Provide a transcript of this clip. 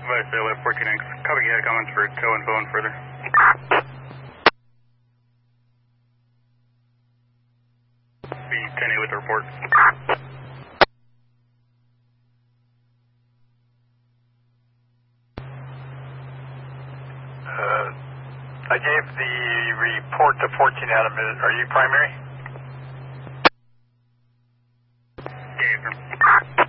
advise left 14X. Copy, you had comments for tow and phone further. Be 10A with the report. I gave the report to 14 Adam. Are you primary? Yeah, sir.